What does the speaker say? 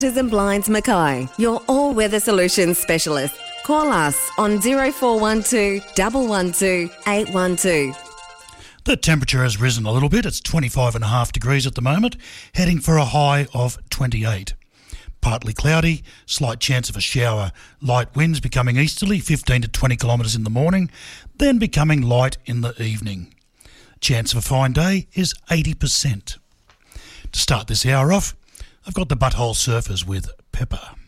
and Blinds Mackay, your all-weather solutions specialist. Call us on 0412 112 812. The temperature has risen a little bit. It's 25.5 degrees at the moment, heading for a high of 28. Partly cloudy, slight chance of a shower. Light winds becoming easterly, 15 to 20 kilometres in the morning, then becoming light in the evening. Chance of a fine day is 80%. To start this hour off, I've got the Butthole Surfers with Pepper.